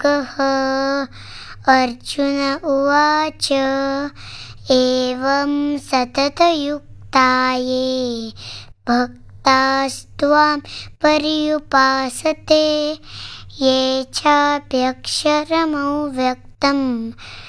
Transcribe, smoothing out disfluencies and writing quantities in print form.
योगः। अर्जुन उवाच एवं सततयुक्ता ये भक्तास्त्वां पर्युपासते ये चाप्यक्षरमव्यक्तं